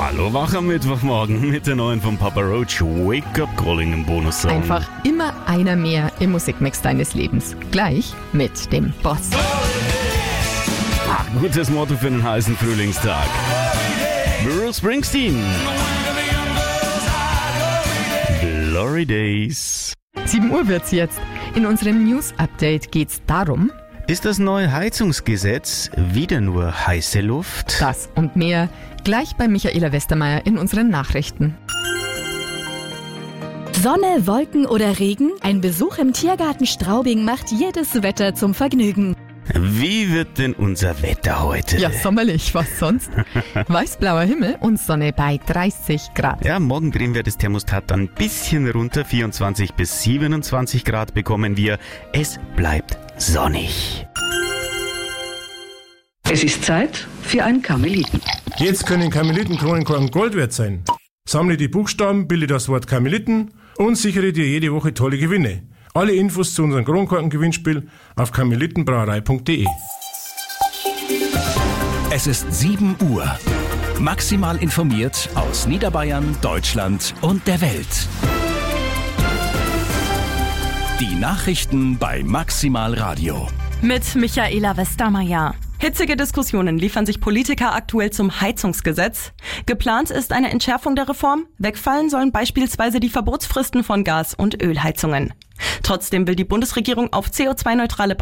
Hallo, wach am Mittwochmorgen mit der neuen von Papa Roach, Wake Up Calling im Bonussong. Einfach immer einer mehr im Musikmix deines Lebens. Gleich mit dem Boss. Gutes Motto für einen heißen Frühlingstag. Bruce Springsteen. Glory Days. 7 Uhr wird's jetzt. In unserem News-Update geht's darum, Ist das neue Heizungsgesetz wieder nur heiße Luft? das und mehr gleich bei Michaela Westermeier in unseren Nachrichten. Sonne, Wolken oder Regen? Ein Besuch im Tiergarten Straubing macht jedes Wetter zum Vergnügen. Wie wird denn unser Wetter heute? Ja, sommerlich, was sonst? Weiß-blauer Himmel und Sonne bei 30 Grad. Ja, morgen drehen wir das Thermostat ein bisschen runter. 24 bis 27 Grad bekommen wir. Es bleibt sonnig. Es ist Zeit für ein Karmeliten. Jetzt können Karmelitenkronenkorken Gold wert sein. Sammle die Buchstaben, bilde das Wort Karmeliten und sichere dir jede Woche tolle Gewinne. Alle Infos zu unserem Kronkorken-Gewinnspiel auf karmelitenbrauerei.de. Es ist 7 Uhr. Maximal informiert aus Niederbayern, Deutschland und der Welt. Die Nachrichten bei Maximal Radio. Mit Michaela Westermeier. Hitzige Diskussionen liefern sich Politiker aktuell zum Heizungsgesetz. Geplant ist eine Entschärfung der Reform. Wegfallen sollen beispielsweise die Verbotsfristen von Gas- und Ölheizungen. Trotzdem will die Bundesregierung auf CO2-neutrale